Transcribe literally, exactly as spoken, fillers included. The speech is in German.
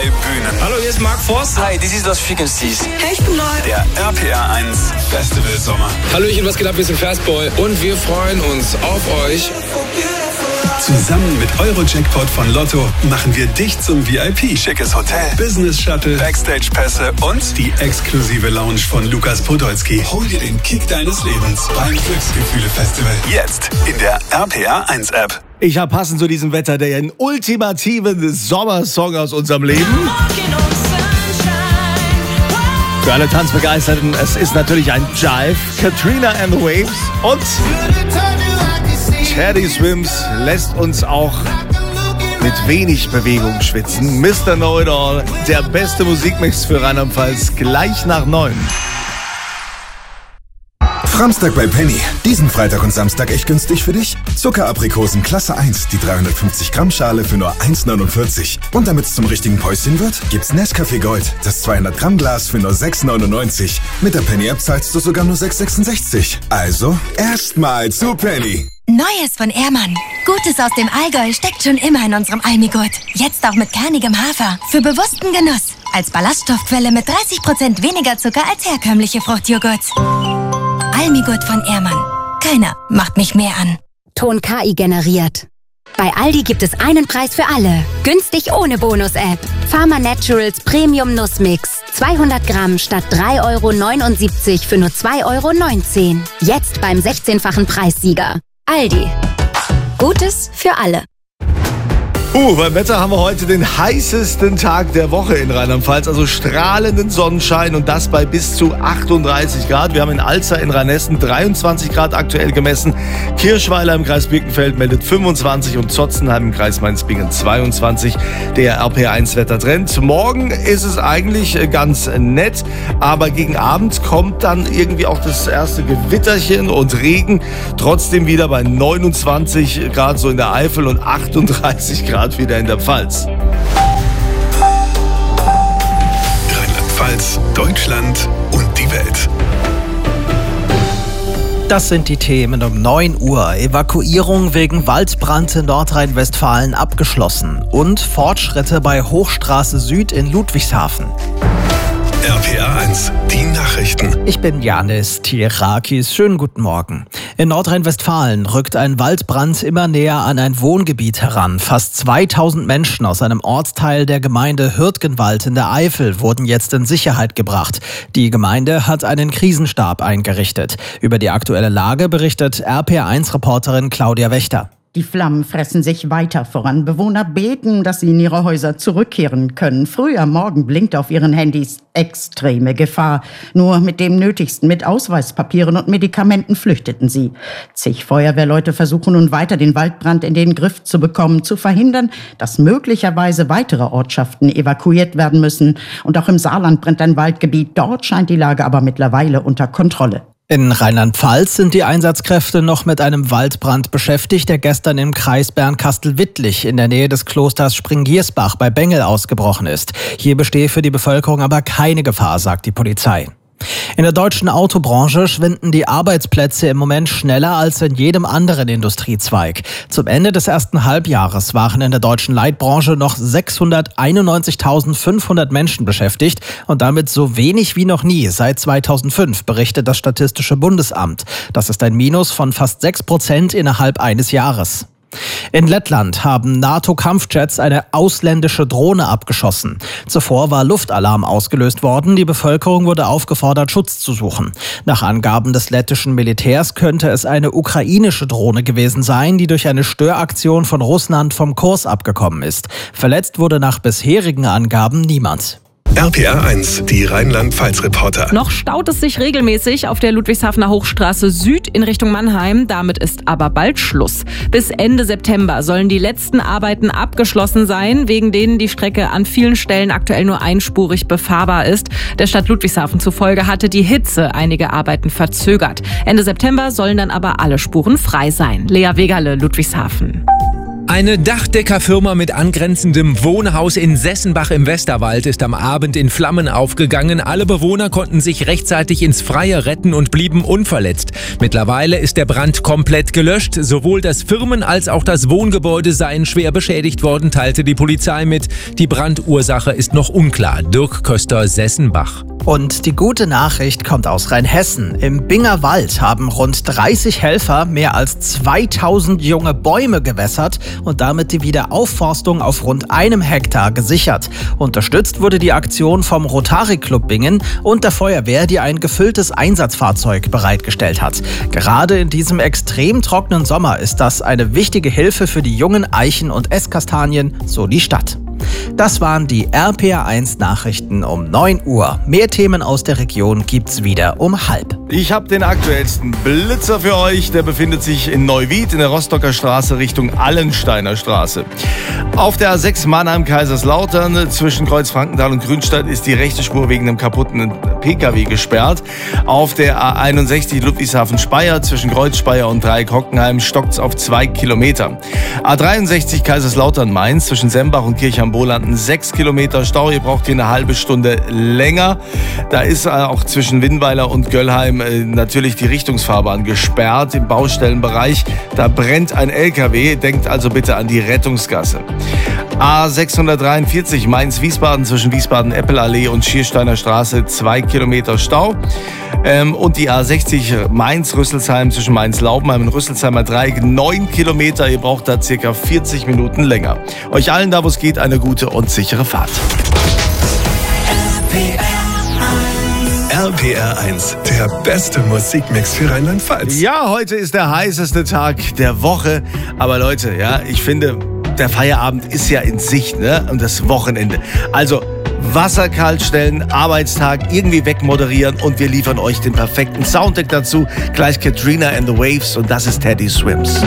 Bühnen. Hallo, hier ist Mark Forster. Hi, this is Los Frequencies. Hey, ich bin neu. Der R P R eins Festival Sommer. Hallöchen, was geht ab? Wir sind Fastboy und wir freuen uns auf euch. Zusammen mit Euro-Jackpot von Lotto machen wir dich zum V I P. Schickes Hotel, Business Shuttle, Backstage-Pässe und die exklusive Lounge von Lukas Podolski. Hol dir den Kick deines Lebens beim Glücksgefühle-Festival. Jetzt in der R P R eins App. Ich habe passend zu diesem Wetter den ultimativen Sommersong aus unserem Leben. Für alle Tanzbegeisterten, es ist natürlich ein Jive. Katrina and the Waves und Teddy Swims lässt uns auch mit wenig Bewegung schwitzen. Mister Know-It-All, der beste Musikmix für Rheinland-Pfalz, gleich nach neun. Framstag bei Penny. Diesen Freitag und Samstag echt günstig für dich. Zuckeraprikosen Klasse eins, die dreihundertfünfzig Gramm Schale für nur eins neunundvierzig. Und damit es zum richtigen Päuschen wird, gibt's Nescafé Gold, das zweihundert Gramm Glas für nur sechs neunundneunzig. Mit der Penny App zahlst du sogar nur sechs sechsundsechzig. Also, erstmal zu Penny. Neues von Ehrmann. Gutes aus dem Allgäu steckt schon immer in unserem Almigurt. Jetzt auch mit kernigem Hafer. Für bewussten Genuss. Als Ballaststoffquelle mit dreißig Prozent weniger Zucker als herkömmliche Fruchtjoghurts. Almigurt von Ehrmann. Keiner macht mich mehr an. Ton K I generiert. Bei Aldi gibt es einen Preis für alle. Günstig ohne Bonus-App. Pharma Naturals Premium Nussmix. zweihundert Gramm statt drei Euro neunundsiebzig für nur zwei Euro neunzehn. Jetzt beim sechzehnfachen Preissieger. Aldi. Gutes für alle. Uh, beim Wetter haben wir heute den heißesten Tag der Woche in Rheinland-Pfalz, also strahlenden Sonnenschein und das bei bis zu achtunddreißig Grad. Wir haben in Alzer in Rheinhessen dreiundzwanzig Grad aktuell gemessen. Kirchweiler im Kreis Birkenfeld meldet fünfundzwanzig und Zotzenheim im Kreis Mainz-Bingen zweiundzwanzig. Der R P R eins Wettertrend. Morgen ist es eigentlich ganz nett, aber gegen Abend kommt dann irgendwie auch das erste Gewitterchen und Regen. Trotzdem wieder bei neunundzwanzig Grad so in der Eifel und achtunddreißig Grad wieder in der Pfalz. Rheinland-Pfalz, Deutschland und die Welt. Das sind die Themen um neun Uhr. Evakuierung wegen Waldbrand in Nordrhein-Westfalen abgeschlossen. Und Fortschritte bei Hochstraße Süd in Ludwigshafen. R P R eins, die Nachrichten. Ich bin Janis Tierakis. Schönen guten Morgen. In Nordrhein-Westfalen rückt ein Waldbrand immer näher an ein Wohngebiet heran. Fast zweitausend Menschen aus einem Ortsteil der Gemeinde Hürtgenwald in der Eifel wurden jetzt in Sicherheit gebracht. Die Gemeinde hat einen Krisenstab eingerichtet. Über die aktuelle Lage berichtet R P R eins Reporterin Claudia Wächter. Die Flammen fressen sich weiter voran. Bewohner beten, dass sie in ihre Häuser zurückkehren können. Früh am Morgen blinkt auf ihren Handys extreme Gefahr. Nur mit dem Nötigsten, mit Ausweispapieren und Medikamenten flüchteten sie. Zig Feuerwehrleute versuchen nun weiter, den Waldbrand in den Griff zu bekommen, zu verhindern, dass möglicherweise weitere Ortschaften evakuiert werden müssen. Und auch im Saarland brennt ein Waldgebiet. Dort scheint die Lage aber mittlerweile unter Kontrolle. In Rheinland-Pfalz sind die Einsatzkräfte noch mit einem Waldbrand beschäftigt, der gestern im Kreis Bernkastel-Wittlich in der Nähe des Klosters Springgiersbach bei Bengel ausgebrochen ist. Hier bestehe für die Bevölkerung aber keine Gefahr, sagt die Polizei. In der deutschen Autobranche schwinden die Arbeitsplätze im Moment schneller als in jedem anderen Industriezweig. Zum Ende des ersten Halbjahres waren in der deutschen Leitbranche noch sechshunderteinundneunzigtausendfünfhundert Menschen beschäftigt und damit so wenig wie noch nie seit zweitausendfünf, berichtet das Statistische Bundesamt. Das ist ein Minus von fast sechs Prozent innerhalb eines Jahres. In Lettland haben NATO-Kampfjets eine ausländische Drohne abgeschossen. Zuvor war Luftalarm ausgelöst worden. Die Bevölkerung wurde aufgefordert, Schutz zu suchen. Nach Angaben des lettischen Militärs könnte es eine ukrainische Drohne gewesen sein, die durch eine Störaktion von Russland vom Kurs abgekommen ist. Verletzt wurde nach bisherigen Angaben niemand. R P R eins, die Rheinland-Pfalz-Reporter. Noch staut es sich regelmäßig auf der Ludwigshafener Hochstraße Süd in Richtung Mannheim. Damit ist aber bald Schluss. Bis Ende September sollen die letzten Arbeiten abgeschlossen sein, wegen denen die Strecke an vielen Stellen aktuell nur einspurig befahrbar ist. Der Stadt Ludwigshafen zufolge hatte die Hitze einige Arbeiten verzögert. Ende September sollen dann aber alle Spuren frei sein. Lea Wegerle, Ludwigshafen. Eine Dachdeckerfirma mit angrenzendem Wohnhaus in Sessenbach im Westerwald ist am Abend in Flammen aufgegangen. Alle Bewohner konnten sich rechtzeitig ins Freie retten und blieben unverletzt. Mittlerweile ist der Brand komplett gelöscht. Sowohl das Firmen- als auch das Wohngebäude seien schwer beschädigt worden, teilte die Polizei mit. Die Brandursache ist noch unklar. Dirk Köster, Sessenbach. Und die gute Nachricht kommt aus Rheinhessen. Im Binger Wald haben rund dreißig Helfer mehr als zweitausend junge Bäume gewässert und damit die Wiederaufforstung auf rund einem Hektar gesichert. Unterstützt wurde die Aktion vom Rotary Club Bingen und der Feuerwehr, die ein gefülltes Einsatzfahrzeug bereitgestellt hat. Gerade in diesem extrem trockenen Sommer ist das eine wichtige Hilfe für die jungen Eichen und Esskastanien, so die Stadt. Das waren die R P R eins Nachrichten um neun Uhr. Mehr Themen aus der Region gibt's wieder um halb. Ich habe den aktuellsten Blitzer für euch. Der befindet sich in Neuwied in der Rostocker Straße Richtung Allensteiner Straße. Auf der A sechs Mannheim-Kaiserslautern zwischen Kreuz Frankenthal und Grünstadt ist die rechte Spur wegen einem kaputten P K W gesperrt. Auf der A einundsechzig Ludwigshafen-Speyer zwischen Kreuz Speyer und Dreieck-Hockenheim stockt's auf zwei Kilometer. A dreiundsechzig Kaiserslautern-Mainz zwischen Sembach und Kirchheim-Bolanden sechs Kilometer Stau. Ihr braucht hier eine halbe Stunde länger. Da ist auch zwischen Winnweiler und Göllheim natürlich die Richtungsfahrbahn gesperrt im Baustellenbereich. Da brennt ein L K W. Denkt also bitte an die Rettungsgasse. A sechshundertdreiundvierzig Mainz-Wiesbaden zwischen Wiesbaden-Eppelallee und Schiersteiner Straße zwei Kilometer Stau. Ähm, und die A sechzig Mainz-Rüsselsheim zwischen Mainz-Laubenheim und Rüsselsheimer Dreieck neun Kilometer. Ihr braucht da circa vierzig Minuten länger. Euch allen da, wo es geht, eine gute und sichere Fahrt. R P R eins, der beste Musikmix für Rheinland-Pfalz. Ja, heute ist der heißeste Tag der Woche. Aber Leute, ja, ich finde, der Feierabend ist ja in Sicht, ne? Und das Wochenende. Also Wasser kalt stellen, Arbeitstag irgendwie wegmoderieren und wir liefern euch den perfekten Soundtrack dazu. Gleich Katrina and the Waves und das ist Teddy Swims.